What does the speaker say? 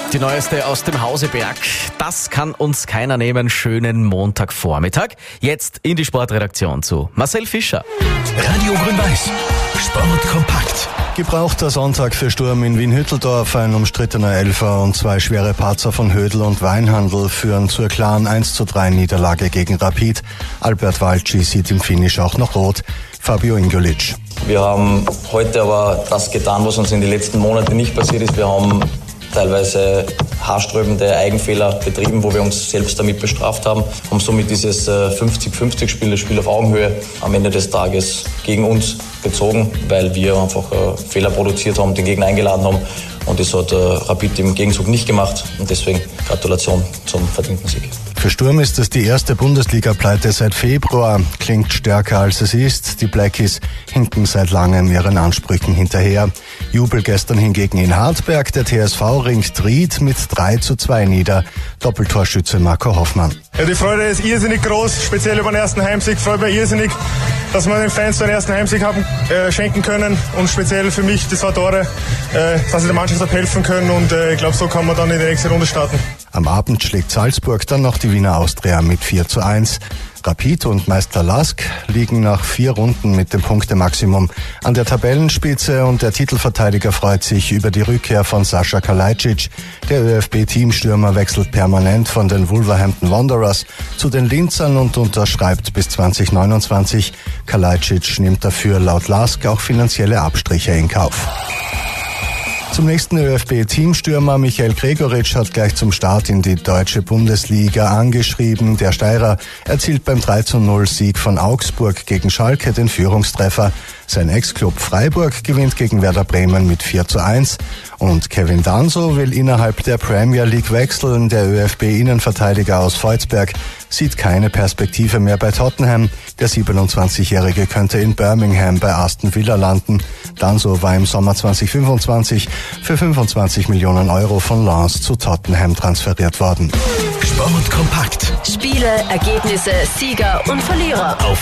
Die neueste aus dem Hauseberg. Das kann uns keiner nehmen. Schönen Montagvormittag. Jetzt in die Sportredaktion zu Marcel Fischer. Radio Grün-Weiß. Sport kompakt. Gebrauchter Sonntag für Sturm in Wien-Hütteldorf. Ein umstrittener Elfer und zwei schwere Patzer von Hödl und Weinhandl führen zur klaren 1:3 Niederlage gegen Rapid. Albert Walci sieht im Finish auch noch rot. Fabio Ingolic. Wir haben heute aber das getan, was uns in den letzten Monaten nicht passiert ist. Wir haben teilweise haarsträubende Eigenfehler betrieben, wo wir uns selbst damit bestraft haben. Haben somit dieses 50-50-Spiel, das Spiel auf Augenhöhe, am Ende des Tages gegen uns gezogen, weil wir einfach Fehler produziert haben, den Gegner eingeladen haben. Und das hat Rapid im Gegenzug nicht gemacht. Und deswegen Gratulation zum verdienten Sieg. Für Sturm ist es die erste Bundesliga-Pleite seit Februar. Klingt stärker als es ist. Die Blackies hinken seit langem ihren Ansprüchen hinterher. Jubel gestern hingegen in Hartberg. Der TSV ringt Ried mit 3:2 nieder. Doppeltorschütze Marco Hoffmann. Ja, die Freude ist irrsinnig groß, speziell über den ersten Heimsieg. Freut mich irrsinnig, dass wir den Fans den ersten Heimsieg haben schenken können. Und speziell für mich die 2 Tore, dass ich der Mannschaft habe helfen können. Und ich glaube, so kann man dann in die nächste Runde starten. Am Abend schlägt Salzburg dann noch die Wiener Austria mit 4:1. Rapid und Meister Lask liegen nach 4 Runden mit dem Punktemaximum an der Tabellenspitze und der Titelverteidiger freut sich über die Rückkehr von Sascha Kalajdzic. Der ÖFB-Teamstürmer wechselt permanent von den Wolverhampton Wanderers zu den Linzern und unterschreibt bis 2029. Kalajdzic nimmt dafür laut Lask auch finanzielle Abstriche in Kauf. Zum nächsten ÖFB-Teamstürmer Michael Gregoritsch hat gleich zum Start in die deutsche Bundesliga angeschrieben. Der Steirer erzielt beim 3:0-Sieg von Augsburg gegen Schalke den Führungstreffer. Sein Ex-Club Freiburg gewinnt gegen Werder Bremen mit 4:1. Und Kevin Danso will innerhalb der Premier League wechseln. Der ÖFB-Innenverteidiger aus Volzberg sieht keine Perspektive mehr bei Tottenham. Der 27-Jährige könnte in Birmingham bei Aston Villa landen. Danso war im Sommer 2025 für 25 Millionen Euro von Lens zu Tottenham transferiert worden. Sport kompakt. Spiele, Ergebnisse, Sieger und Verlierer. Auf